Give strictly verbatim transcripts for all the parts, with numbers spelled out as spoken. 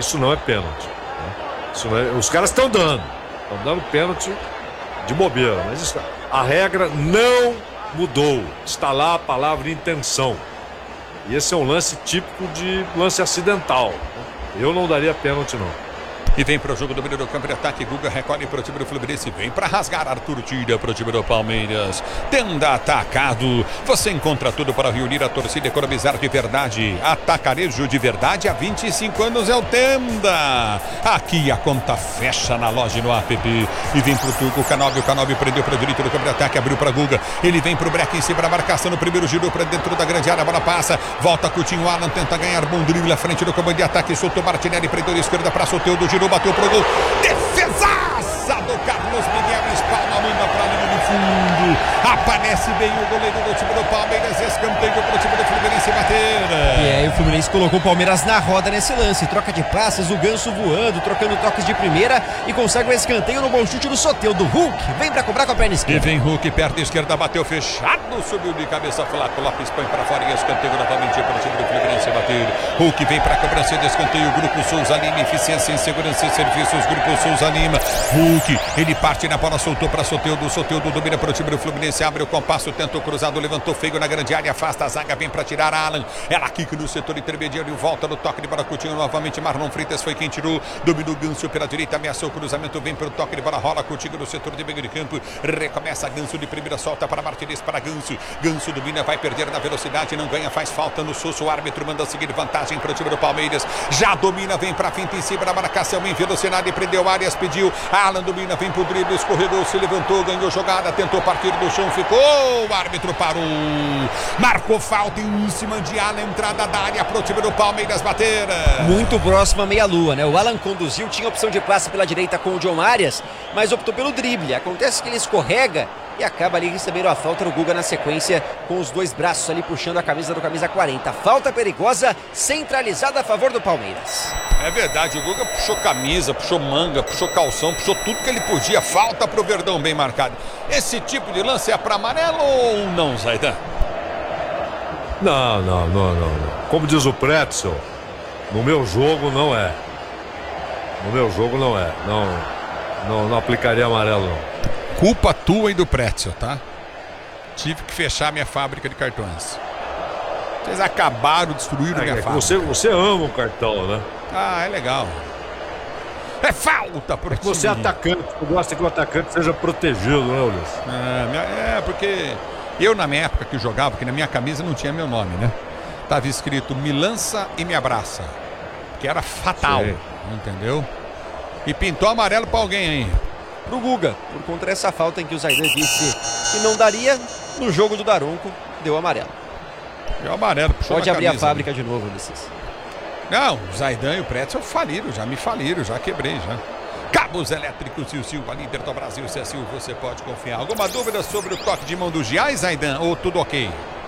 isso não é pênalti. Né? Isso não é, os caras estão dando, estão dando pênalti de bobeira, mas isso, a regra não mudou. Está lá a palavra intenção. E esse é um lance típico de lance acidental. Eu não daria pênalti, não. E vem para o jogo do meio do campo de ataque. Guga recolhe para o time do Fluminense. Vem para rasgar. Arthur tira para o time do Palmeiras. Tenda Atacado. Você encontra tudo para reunir a torcida e economizar de verdade. Atacarejo de verdade há vinte e cinco anos é o Tenda. Aqui a conta fecha na loja e no app. E vem para o Tuco. O Canóbio. O Canóbio prendeu para o direito do campo de ataque. Abriu para Guga. Ele vem para o breque em cima da marcação. No primeiro giro para dentro da grande área. A bola passa. Volta Coutinho. Alan tenta ganhar bom drible à frente do campo de ataque. Soltou Martinelli. Prendeu a esquerda para Soteldo. Girou. Bateu pro gol, defesaça do Carlos Miguel, espalma, manda pra linha de fundo, aparece bem o goleiro do time do Palmeiras, escanteio pro time do Fluminense bater. E aí o Fluminense colocou o Palmeiras na roda nesse lance, troca de passes, o Ganso voando, trocando toques de primeira e consegue o escanteio no bom chute do Soteldo. Hulk vem pra cobrar com a perna esquerda. E vem Hulk, perna esquerda, bateu fechado, subiu de cabeça, Flaco Lopes põe pra fora e escanteio novamente para o time do Fluminense bater. Hulk vem pra cobrança de escanteio, o grupo Souza Lima, eficiência em segurança e serviços, grupo Souza Lima. Hulk, ele parte na bola, soltou para Soteldo, Soteldo domina para o time do Fluminense, abre o compasso, tenta o cruzado, levantou feio na grande área, afasta a zaga, vem para tirar Alan, ela quica no setor intermediário, volta no toque de bola, Coutinho novamente, Marlon Freitas foi quem tirou, dominou Ganso pela direita, ameaçou o cruzamento, vem para o toque de bola, rola Coutinho no setor de meio de campo, recomeça Ganso de primeira, solta para Martinez, para Ganso, Ganso domina, vai perder na velocidade, não ganha, faz falta no Sosso, o árbitro manda seguir vantagem para o time do Palmeiras, já domina, vem para finta em cima da marcação, em velocidade, prendeu Arias, pediu, Alan domina, vem pro drible, escorregou, se levantou, ganhou jogada, tentou partir do chão, ficou, o árbitro parou, marcou falta em cima de Alan, entrada da área pro time do Palmeiras bater. Muito próximo à meia-lua, né? O Alan conduziu, tinha opção de passe pela direita com o John Arias, mas optou pelo drible, acontece que ele escorrega e acaba ali recebendo a falta no Guga na sequência, com os dois braços ali puxando a camisa do camisa quarenta. Falta perigosa, centralizada a favor do Palmeiras. É verdade, o Guga puxou camisa, puxou manga, puxou calção, puxou tudo que ele podia. Falta pro Verdão bem marcado. Esse tipo de lance é para amarelo ou não, Zaidan? Não, não, não, não, não. Como diz o Pretzel, no meu jogo não é. No meu jogo não é. Não, não, não aplicaria amarelo, não. Culpa tua e do Pretzel, tá? Tive que fechar minha fábrica de cartões. Vocês acabaram, destruíram É, minha é, fábrica. você, você ama o cartão, né? Ah, é legal. É falta pro É que você é time. atacante, você gosta que o atacante seja protegido, né, Ulisses? É, minha- é, porque eu na minha época que jogava, porque na minha camisa não tinha meu nome, né? Tava escrito me lança e me abraça. Que era fatal, Sei. entendeu? E pintou amarelo pra alguém aí. Pro Guga, por conta dessa falta em que o Zaidan disse que não daria, no jogo do Daronco, deu amarelo. Deu amarelo, puxou Pode na abrir a camisa, fábrica de novo, Ulisses. Não, o Zaidan e o Pretzel faliram, já me faliram, já quebrei, já. Cabos elétricos e o Silva, líder do Brasil, se é Silva, você pode confiar. Alguma dúvida sobre o toque de mão do Giai, Zaidan, ou tudo ok?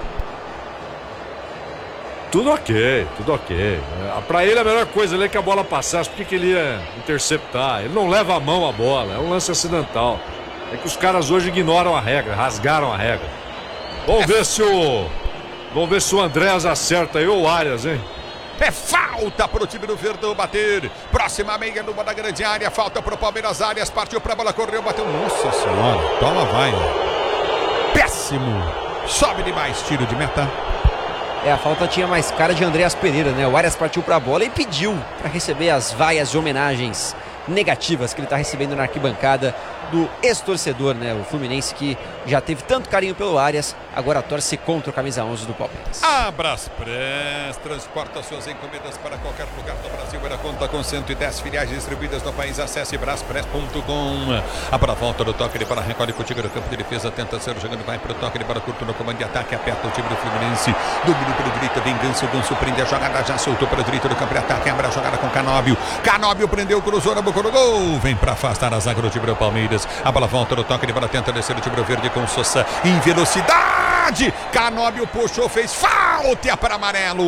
Tudo ok, tudo ok. É, pra ele a melhor coisa ali é que a bola passasse, porque que ele ia interceptar. Ele não leva a mão a bola, é um lance acidental. É que os caras hoje ignoram a regra, rasgaram a regra. Vamos ver se o... Vamos ver se o Andréas acerta aí, ou o Arias, hein? É falta pro time do Verdão bater. Próxima meia numa da grande área. Falta pro Palmeiras. Arias partiu pra bola, correu, bateu. Nossa senhora, toma, vai. Péssimo. Sobe demais, tiro de meta. É, a falta tinha mais cara de Andréas Pereira, né? O Arias partiu pra bola e pediu para receber as vaias e homenagens negativas que ele tá recebendo na arquibancada do ex-torcedor, né? O Fluminense, que já teve tanto carinho pelo Arias, agora torce contra o camisa onze do Palmeiras. A Braspress transporta suas encomendas para qualquer lugar do Brasil. Ela conta com cento e dez filiais distribuídas no país. Acesse braspress ponto com. A para volta do toque de bola, recolhe contigo no campo de defesa, tenta ser jogando, vai para o toque de bola curto no comando de ataque, aperta o time do Fluminense, domínio pelo direito, vem Ganso, Ganso prende a jogada, já soltou para o direito do campo de ataque, abre a jogada com Canóbio, Canóbio prendeu, cruzou na boca do gol, vem para afastar a zaga do time do Palmeiras. A bola volta no toque de bola, tenta descer o time do verde com Sossa em velocidade. Canóbio puxou, fez falta e é para amarelo.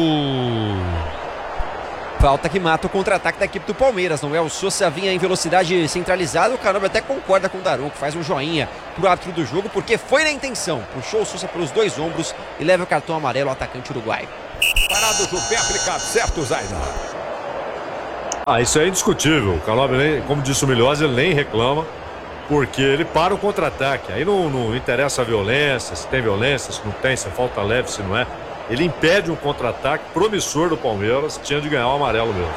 Falta que mata o contra-ataque da equipe do Palmeiras, não é? O Sossa vinha em velocidade centralizada, o Canóbio até concorda com o Daronco, faz um joinha pro árbitro do jogo, porque foi na intenção. Puxou o Sossa pelos dois ombros e leva o cartão amarelo ao atacante uruguaio. Parado do pé aplicado, certo, Zaidan? Ah, isso é indiscutível. O Canóbio, nem, como disse o Milhose, ele nem reclama, porque ele para o contra-ataque. Aí não, não interessa a violência, se tem violência, se não tem, se é falta leve, se não é. Ele impede um contra-ataque promissor do Palmeiras, tinha de ganhar o amarelo mesmo.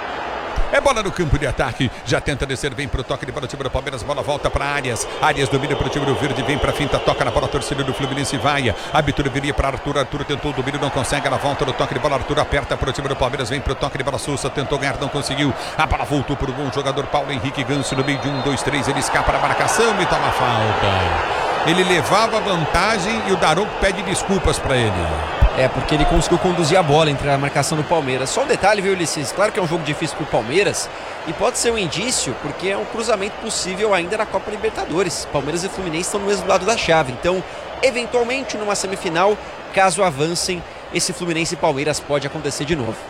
É bola no campo de ataque, já tenta descer, vem pro toque de bola do time do Palmeiras, bola volta para Arias, Arias domina pro time do Verde, vem pra finta, toca na bola, torcida do Fluminense, vai, Arthur viria para Arthur, Arthur tentou o domínio, não consegue, ela volta no toque de bola, Arthur aperta pro time do Palmeiras, vem pro toque de bola, Sousa tentou ganhar, não conseguiu, a bola voltou pro bom jogador Paulo Henrique Ganso no meio de um, dois, três, ele escapa da marcação e toma falta. Ele levava vantagem e o Daronco pede desculpas para ele. É, porque ele conseguiu conduzir a bola entre a marcação do Palmeiras. Só um detalhe, viu, Ulisses? Claro que é um jogo difícil pro Palmeiras e pode ser um indício, porque é um cruzamento possível ainda na Copa Libertadores. Palmeiras e Fluminense estão no mesmo lado da chave. Então, eventualmente, numa semifinal, caso avancem, esse Fluminense e Palmeiras pode acontecer de novo.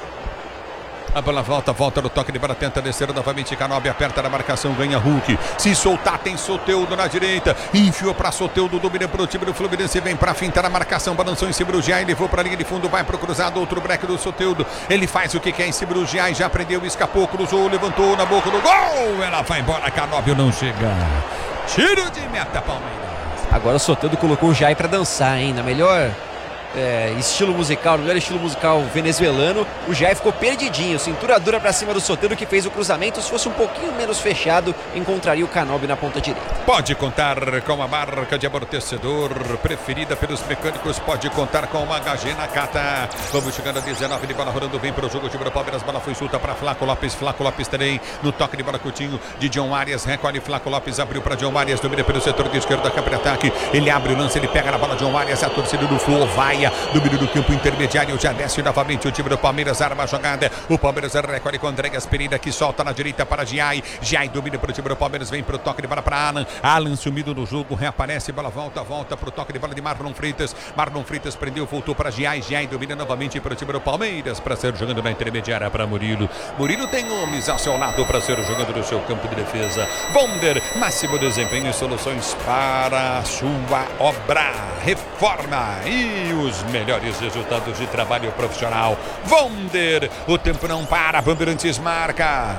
A bola volta, volta no toque de bola, tenta descer novamente, Canóbio aperta na marcação, ganha Hulk, se soltar tem Soteldo na direita, enfiou pra Soteldo, domina pro time do Fluminense, vem pra fintar a marcação, balançou em cima do Giai, levou pra linha de fundo, vai pro cruzado, outro break do Soteldo, ele faz o que quer em cima do Giai, já prendeu, escapou, cruzou, levantou na boca do gol, ela vai embora, Canóbio não chega, tiro de meta, Palmeiras. Agora o Soteldo colocou o Giai pra dançar, hein, na melhor... É, estilo musical, no melhor estilo musical venezuelano, o Jair ficou perdidinho, cintura dura pra cima do Soteldo que fez o cruzamento. Se fosse um pouquinho menos fechado, encontraria o Canóbio na ponta direita. Pode contar com a marca de amortecedor preferida pelos mecânicos, pode contar com uma H G Nakata. Vamos chegando a dezenove de bola rolando, vem pro jogo, o time do Palmeiras, bola foi solta para Flaco Lopes, Flaco Lopes também, no toque de bola Coutinho, de John Arias, recolhe Flaco Lopes, abriu para John Arias, domina pelo setor de esquerda, campo de ataque, ele abre o lance, ele pega na bola, John Arias, a torcida do Flu vai domínio do campo intermediário, já desce novamente o time do Palmeiras, arma a jogada, o Palmeiras recolhe com Andréas Pereira que solta na direita para Giai, Giai domina para o time do Palmeiras, vem para o toque de bola para Alan, Alan sumido no jogo, reaparece, bola volta, volta para o toque de bola de Marlon Freitas, Marlon Freitas prendeu, voltou para Giai, Giai domina novamente para o time do Palmeiras, para ser jogando na intermediária para Murilo, Murilo tem homens ao seu lado para ser jogando no seu campo de defesa, Bonder, máximo desempenho e soluções para a sua obra, reforma e os melhores resultados de trabalho profissional. Vonder, o tempo não para, Bandeirantes marca.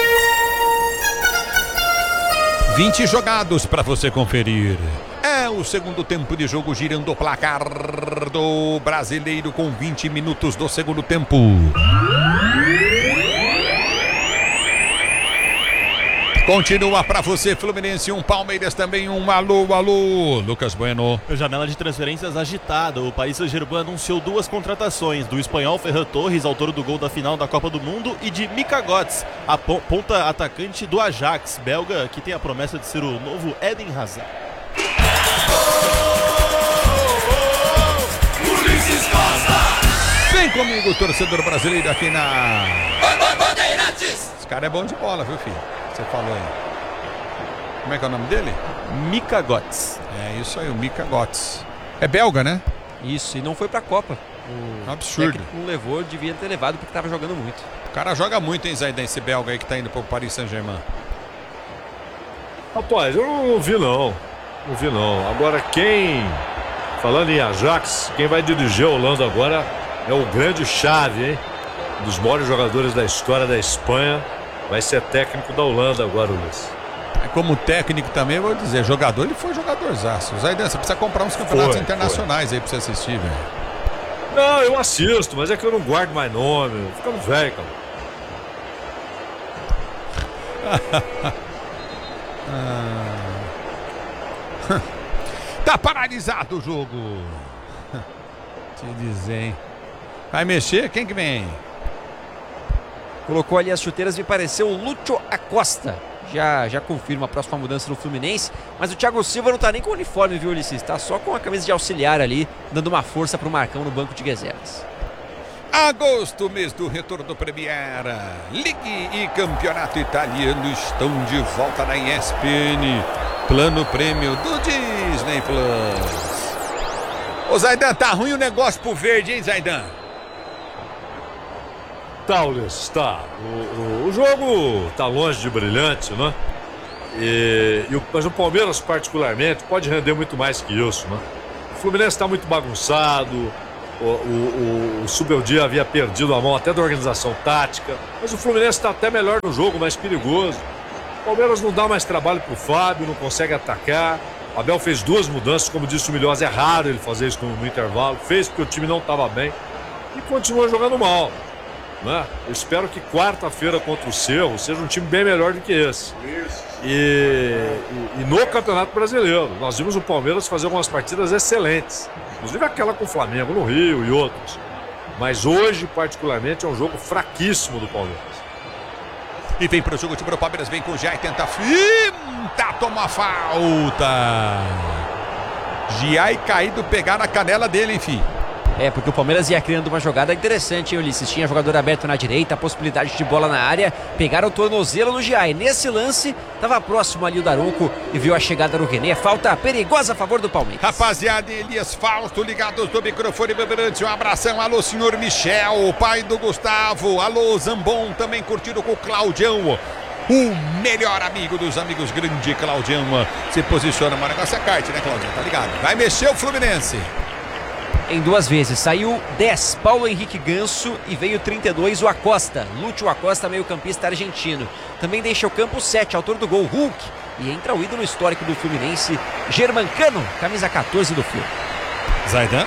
vinte jogados para você conferir. É o segundo tempo de jogo, girando o placar do Brasileiro com vinte minutos do segundo tempo. Continua para você, Fluminense, um Palmeiras também, um alô, alô, Lucas Bueno. Janela de transferências agitada, o Paris Saint-Germain anunciou duas contratações, do espanhol Ferran Torres, autor do gol da final da Copa do Mundo, e de Mika Götze, a ponta atacante do Ajax, belga, que tem a promessa de ser o novo Eden Hazard. Vem comigo, torcedor brasileiro, aqui na... Esse cara é bom de bola, viu, filho? Você falou aí. Como é que é o nome dele? Mika Götze. É isso aí, o Mika Götze. É belga, né? Isso, e não foi pra Copa. O Absurdo. técnico não levou, devia ter levado porque tava jogando muito. O cara joga muito, hein, Zaidan, esse belga aí que tá indo pro Paris Saint-Germain. Rapaz, eu não vi não. Não vi não. Agora quem, falando em Ajax, quem vai dirigir a Holanda agora é o grande Xavi, hein? Um dos maiores jogadores da história da Espanha. Vai ser técnico da Holanda agora, Luiz. Como técnico também, eu vou dizer, jogador, ele foi jogadorzaço. Zaidan, você precisa comprar uns campeonatos foi, internacionais foi. aí pra você assistir, velho. Não, eu assisto, mas é que eu não guardo mais nome. Eu ficando velho, cara. ah. Tá paralisado o jogo. Te dizer, hein? Vai mexer? Quem que vem? Colocou ali as chuteiras, me pareceu o Lúcio Acosta. Já, já confirma a próxima mudança no Fluminense. Mas o Thiago Silva não tá nem com o uniforme, viu, Ulisses? Tá só com a camisa de auxiliar ali, dando uma força pro Marcão no banco de reservas. Agosto, mês do retorno do Premier. Ligue e Campeonato Italiano estão de volta na E S P N. Plano prêmio do Disney Plus. Ô Zaidan, tá ruim o negócio pro verde, hein, Zaidan? Tá, Ulisses, tá. O, o, o jogo tá longe de brilhante, né? E, e o, mas o Palmeiras, particularmente, pode render muito mais que isso, né? O Fluminense tá muito bagunçado, O, o, o Subeldia havia perdido a mão até da organização tática, mas o Fluminense está até melhor no jogo, mais perigoso. O Palmeiras não dá mais trabalho pro Fábio, não consegue atacar. O Abel fez duas mudanças, como disse o Milhosa, é raro ele fazer isso no, no intervalo. Fez porque o time não estava bem e continua jogando mal, né? Eu espero que quarta-feira contra o Cerro seja um time bem melhor do que esse. E, e, e no Campeonato Brasileiro, nós vimos o Palmeiras fazer algumas partidas excelentes, inclusive aquela com o Flamengo no Rio e outros. Mas hoje, particularmente, é um jogo fraquíssimo do Palmeiras. E vem pro jogo, o time do Palmeiras vem com o Giai, tenta finta, toma falta. Giai caído, pegar na canela dele, enfim. É, porque o Palmeiras ia criando uma jogada interessante, hein, Ulisses? Tinha jogador aberto na direita, a possibilidade de bola na área, pegaram o tornozelo no Giai. Nesse lance, estava próximo ali o Daronco e viu a chegada do René. Falta perigosa a favor do Palmeiras. Rapaziada, Elias Fausto, ligados do microfone Bandeirante, um abração. Alô, senhor Michel, o pai do Gustavo. Alô, Zambon, também curtido com o Claudião. O melhor amigo dos amigos, grande Claudião. Se posiciona, mas o negócio é kart, né, Claudião? Tá ligado? Vai mexer o Fluminense. Em duas vezes, saiu dez, Paulo Henrique Ganso, e veio trinta e dois, o Acosta, Lúcio Acosta, meio campista argentino. Também deixa o campo sete, autor do gol, Hulk, e entra o ídolo histórico do Fluminense, Germancano, camisa quatorze do Flu. Zaidan.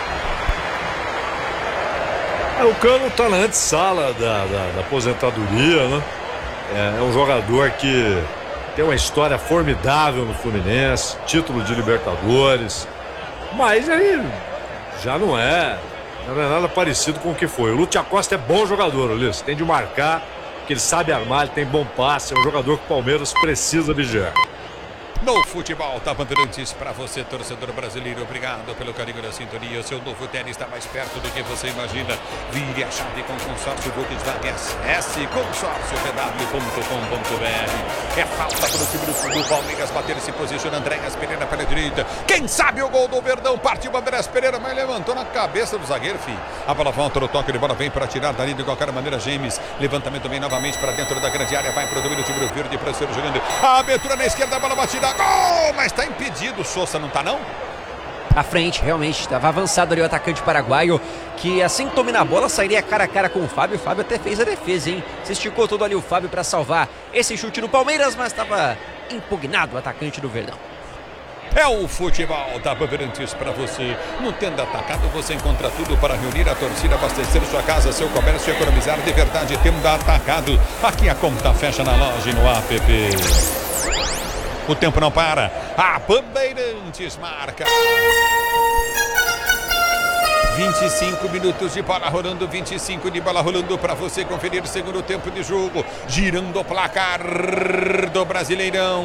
É, o Cano tá na antessala da, da, da aposentadoria, né? É, é um jogador que tem uma história formidável no Fluminense, título de Libertadores, mas ele já não é, não é nada parecido com o que foi. O Lúcio Acosta é bom jogador, Ulisses, tem de marcar, porque ele sabe armar, ele tem bom passe, é um jogador que o Palmeiras precisa vigiar. No futebol, tá Bandeirantes para você, torcedor brasileiro. Obrigado pelo carinho da sintonia. O seu novo tênis está mais perto do que você imagina. Vire a chave com consórcio Volkswagen. Acesse consórcio v w ponto com ponto b r. É falta para o time do Palmeiras bater e se posiciona. Andréas Pereira pela direita. Quem sabe o gol do Verdão? Partiu o Andréas Pereira, mas levantou na cabeça do zagueiro, filho. A bola volta no toque de bola, vem para tirar dali de qualquer maneira. James, levantamento vem novamente para dentro da grande área. Vai para o domínio do time verde para ser jogando. A abertura na esquerda, a bola batida. Gol! Mas está impedido. O Sousa não está, não? À frente, realmente, estava avançado ali o atacante paraguaio, que assim que domina a bola, sairia cara a cara com o Fábio. O Fábio até fez a defesa, hein? Se esticou todo ali o Fábio para salvar esse chute no Palmeiras, mas estava impugnado o atacante do Verdão. É o futebol da Bandeirantes para você. No Tenda Atacado você encontra tudo para reunir a torcida, abastecer sua casa, seu comércio e economizar de verdade. Tenda Atacado. Aqui a conta fecha na loja e no app. O tempo não para. A Bandeirantes marca. vinte e cinco minutos de bola rolando, vinte e cinco de bola rolando para você conferir o segundo tempo de jogo. Girando o placar do Brasileirão.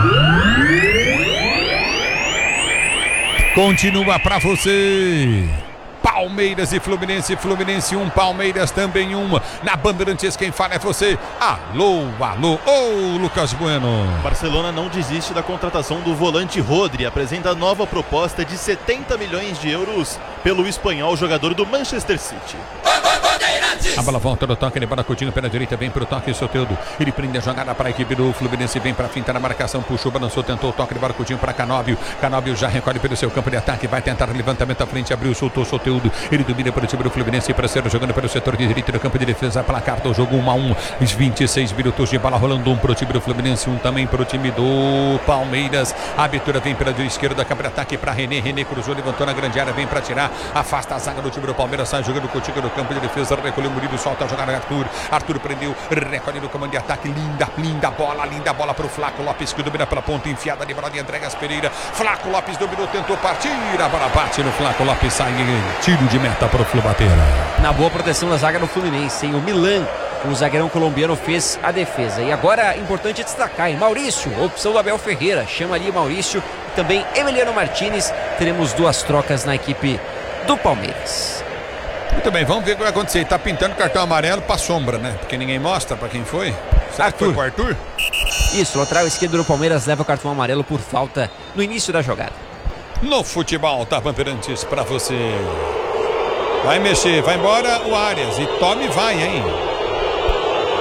Continua para você. Palmeiras e Fluminense, Fluminense um, Palmeiras também um. Na Bandeirantes quem fala é você. Alô, alô, ô Lucas Bueno. Barcelona não desiste da contratação do volante Rodri. Apresenta nova proposta de setenta milhões de euros pelo espanhol jogador do Manchester City. A bola volta no toque, ele bola Coutinho pela direita, vem pro toque, Soteldo. Ele prende a jogada para a equipe do Fluminense, vem para finta na marcação, puxou, balançou, tentou o toque de bola Coutinho para Canóbio. Canóbio já recolhe pelo seu campo de ataque, vai tentar levantamento à frente, abriu, soltou Soteldo. Ele domina pelo time do Fluminense para ser jogando pelo setor de direita do campo de defesa, placar do jogo um a um. vinte e seis minutos de bola rolando, um pro time do Fluminense, um também pro time do Palmeiras. A abertura vem pela esquerda, campo de ataque para René. René cruzou, levantou na grande área, vem para tirar, afasta a zaga do time do Palmeiras, sai jogando Coutinho no campo de defesa, recolheu Murilo, solta a jogada Arthur. Arthur prendeu, recolhe no comando de ataque, linda, linda bola, linda bola pro Flaco Lopes, que domina pela ponta, enfiada de bola de Andréas Pereira. Flaco Lopes dominou, tentou partir, a bola bate no Flaco Lopes, sai tiro de meta pro Flu bater. Na boa proteção da zaga do Fluminense, hein? O Milan, o zagueirão colombiano, fez a defesa. E agora, importante destacar, hein? Maurício, opção do Abel Ferreira, chama ali Maurício, e também Emiliano Martinez. Teremos duas trocas na equipe do Palmeiras. Muito bem, vamos ver o que vai acontecer. Ele tá pintando cartão amarelo pra sombra, né? Porque ninguém mostra pra quem foi. Será Arthur. que foi pro Arthur? Isso, o lateral esquerdo do Palmeiras leva o cartão amarelo por falta no início da jogada. No futebol, tá Bandeirantes pra você. Vai mexer, vai embora o Arias. E tome vai, hein?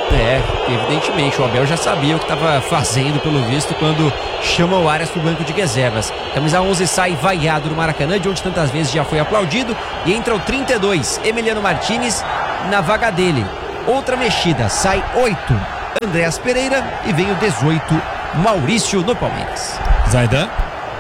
É, evidentemente, o Abel já sabia o que estava fazendo, pelo visto, quando chama o Arias pro banco de reservas. Camisa onze sai vaiado no Maracanã, de onde tantas vezes já foi aplaudido, e entra o trinta e dois, Emiliano Martinez, na vaga dele. Outra mexida, sai oito, Andréas Pereira, e vem o dezoito, Maurício no Palmeiras. Zaidan.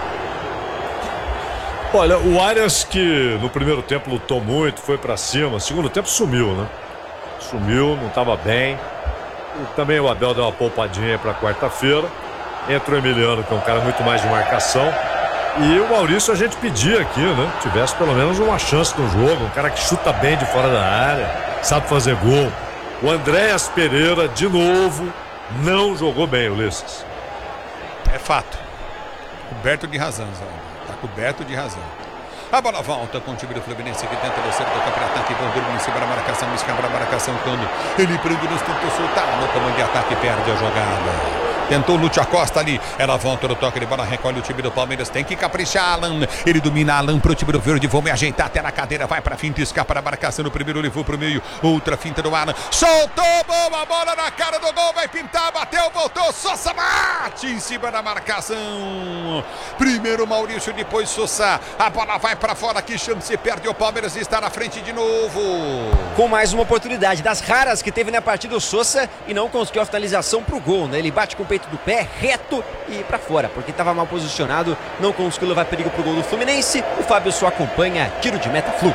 Olha, o Arias, que no primeiro tempo lutou muito, foi pra cima, segundo tempo sumiu, né? Sumiu, não estava bem. E também o Abel deu uma poupadinha para quarta-feira. Entra o Emiliano, que é um cara muito mais de marcação. E o Maurício a gente pedia aqui, né? Tivesse pelo menos uma chance no jogo. Um cara que chuta bem de fora da área, sabe fazer gol. O Andréas Pereira, de novo, não jogou bem, Ulisses. É fato. Coberto de razão, Zé. Tá coberto de razão. A bola volta com o time do Fluminense que tenta descer, toca para ataque, bom drible em cima da marcação, escapa a marcação quando ele prende nos tentou soltar no comando de ataque, perde a jogada. Tentou o Lúcio Acosta ali, ela volta no toque de bola, recolhe o time do Palmeiras, tem que caprichar, Alan, ele domina Alan pro time do Verde, vou me ajeitar até na cadeira, vai pra finta, escapa da marcação no primeiro, levou pro meio, outra finta do Alan, soltou, boa bola na cara do gol, vai pintar, bateu, voltou, Sosa bate em cima da marcação, primeiro Maurício, depois Sosa, a bola vai pra fora, que chance, perde o Palmeiras e está na frente de novo. Com mais uma oportunidade, das raras que teve na partida o Sosa, e não conseguiu a finalização pro gol, né? Ele bate com o peito do pé, reto e pra fora, porque estava mal posicionado, não conseguiu levar perigo pro gol do Fluminense. O Fábio só acompanha, tiro de meta Flu.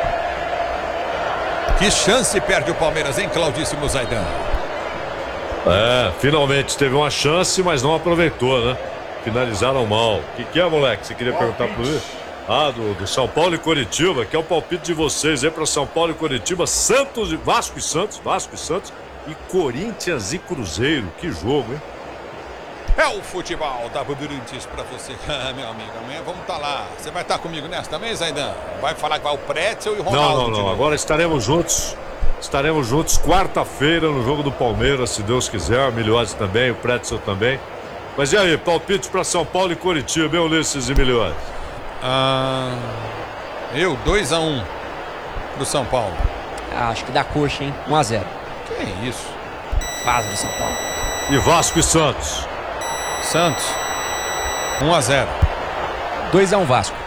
Que chance perde o Palmeiras, hein, Claudíssimo Zaidan? É, finalmente teve uma chance, mas não aproveitou, né? Finalizaram mal. O que, que é, moleque? Você queria perguntar pro Luiz? Ah, do, do São Paulo e Coritiba, que é o palpite de vocês aí para São Paulo e Coritiba, Santos e Vasco e Santos, Vasco e Santos e Corinthians e Cruzeiro. Que jogo, hein? É o futebol da Bandeirantes pra você, ah, meu amigo. Amanhã vamos estar tá lá. Você vai estar tá comigo nessa também, Zaidan? Vai falar que vai o Pretzel e o Ronaldo? Não, não, não. Agora estaremos juntos. Estaremos juntos quarta-feira no jogo do Palmeiras, se Deus quiser. O Miliotes também, o Pretzel também. Mas e aí, palpite pra São Paulo e Coritiba, hein, Ulisses e Miliotes? Ah, eu, dois a um pro São Paulo. Ah, acho que dá coxa, hein? um a zero. Que isso? Faz do São Paulo. E Vasco e Santos? Santos, um a zero. dois a um Vasco.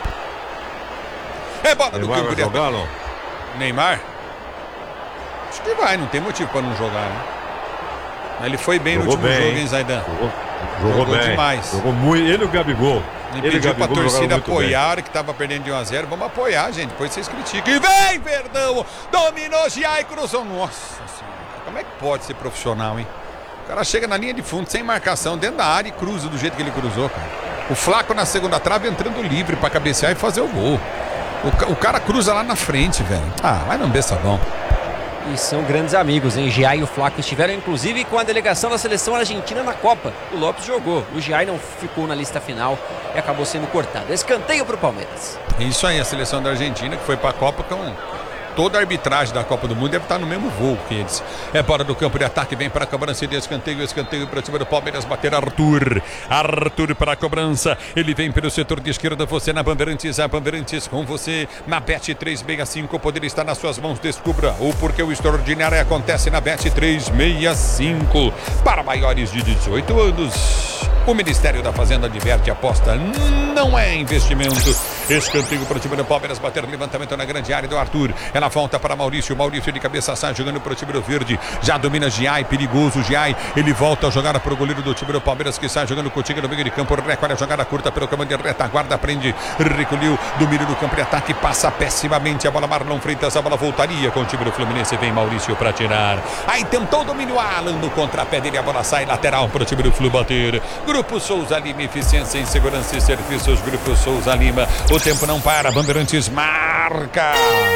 É bola do Neymar campo vai jogar, não? Neymar? Acho que vai, não tem motivo pra não jogar, né? Ele foi bem Jogou no último bem, jogo, hein, Zaidan? Jogou, jogou, Jogou bem. demais. Jogou muito. Ele e o Gabigol. Ele, Ele pediu pra Gabigol torcida apoiar, bem. Que tava perdendo de um a zero. Vamos apoiar, gente. Depois vocês criticam. E vem, Verdão! Dominou, Giai, cruzou. Nossa senhora, como é que pode ser profissional, hein? O cara chega na linha de fundo, sem marcação, dentro da área e cruza do jeito que ele cruzou, cara. O Flaco na segunda trave entrando livre pra cabecear e fazer o gol. O, o cara cruza lá na frente, velho. Ah, vai não besta bom. E são grandes amigos, hein? Giai e o Flaco estiveram, inclusive, com a delegação da seleção argentina na Copa. O Lopes jogou. O Giai não ficou na lista final e acabou sendo cortado. Escanteio pro Palmeiras. Isso aí, a seleção da Argentina que foi pra Copa com... Toda a arbitragem da Copa do Mundo deve estar no mesmo voo que eles. É bola do campo de ataque, vem para a cobrança de escanteio, escanteio para cima do Palmeiras, bater Arthur. Arthur para a cobrança, ele vem pelo setor de esquerda, você na Bandeirantes, a Bandeirantes com você na Bet três sessenta e cinco, o poder está nas suas mãos, descubra o porquê o extraordinário acontece na Bet três sessenta e cinco. Para maiores de dezoito anos, o Ministério da Fazenda adverte, aposta não é investimento. Escanteio para o time do Palmeiras, bater levantamento na grande área do Arthur. Ela volta para Maurício, Maurício de cabeça sai jogando para o time do Verde, já domina Giai, perigoso Giai, ele volta a jogar para o goleiro do time do Palmeiras que sai jogando contigo no meio de campo, recolhe a jogada curta pelo comando de retaguarda, prende, recolheu, domina no campo de ataque, passa pessimamente a bola, Marlon Freitas, a bola voltaria com o time do Fluminense, vem Maurício para tirar, aí tentou o domínio Alan no contrapé dele, a bola sai lateral para o time do Flu bater, Grupo Souza Lima, eficiência em segurança e serviços, Grupo Souza Lima, o tempo não para, Bandeirantes marca.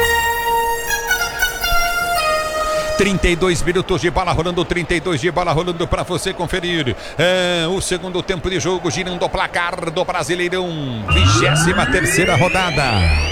trinta e dois minutos de bola rolando, trinta e dois de bola rolando para você conferir. É, o segundo tempo de jogo, girando o placar do Brasileirão, vigésima terceira rodada.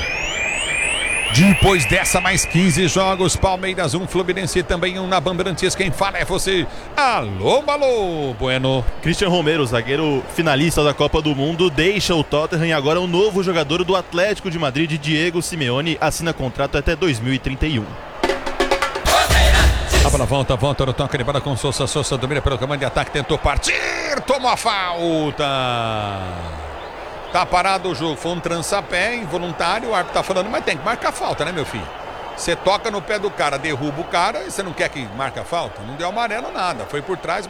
Depois dessa, mais quinze jogos, Palmeiras um, Fluminense também um na Bandeirantes. Quem fala é você. Alô, alô, Bueno. Christian Romero, zagueiro finalista da Copa do Mundo, deixa o Tottenham e agora o novo jogador do Atlético de Madrid, Diego Simeone, assina contrato até dois mil e trinta e um. A bola volta, volta no toque de bola com Sousa. Sousa domina pelo comando de ataque, tentou partir, tomou a falta. Tá parado o jogo, foi um trançapé involuntário, o árbitro tá falando, mas tem que marcar falta, né, meu filho? Você toca no pé do cara, derruba o cara e você não quer que marque a falta? Não deu amarelo nada, foi por trás.